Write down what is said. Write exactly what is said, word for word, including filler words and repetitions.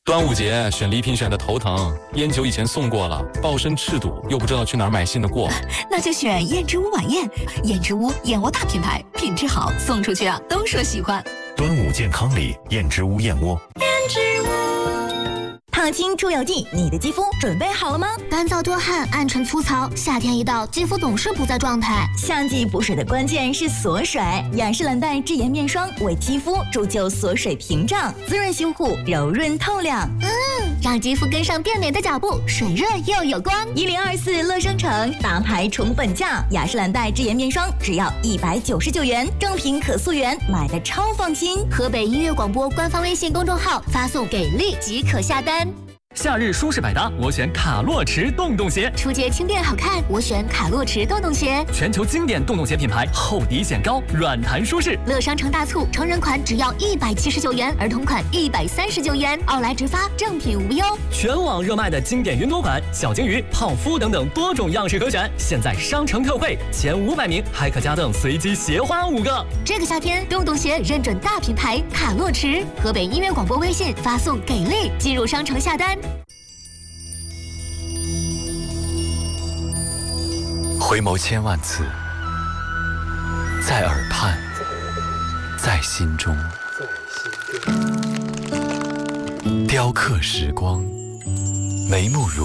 端午节选礼品选的头疼，烟酒以前送过了，抱身赤赌，又不知道去哪儿买新的过。 那就选燕之屋晚宴，燕之屋燕窝大品牌，品质好，送出去啊都说喜欢。 端午健康礼，燕之屋燕窝。 燕之屋。 烫青出油剂，你的肌肤准备好了吗？ 干燥多汗，暗沉粗糙，夏天一到，肌肤总是不在状态。 夏季补水的关键是锁水，雅诗兰黛智妍面霜为肌肤铸就锁水屏障，滋润修护，柔润透亮。 嗯，让肌肤跟上变美的脚步，水润又有光。 一零二四乐商城大牌重本价，雅诗兰黛智妍面霜只要一百九十九元，正品可溯源，买的超放心。 河北音乐广播官方微信公众号发送给力即可下单。 夏日舒适百搭，我选卡洛驰洞洞鞋。 出街轻便好看，我选卡洛驰洞洞鞋。 全球经典洞洞鞋品牌，厚底显高，软弹舒适。 乐商城大促，成人款只要一百七十九元，儿童款一百三十九元，奥莱直发，正品无忧。 全网热卖的经典云朵款、小金鱼、泡芙等等多种样式可选，现在商城特惠，前五百名还可加赠随机鞋花五个。 这个夏天，洞洞鞋认准大品牌卡洛驰。河北音乐广播微信发送给力，进入商城下单。 回眸千万次，在耳畔，在心中，雕刻时光，眉目如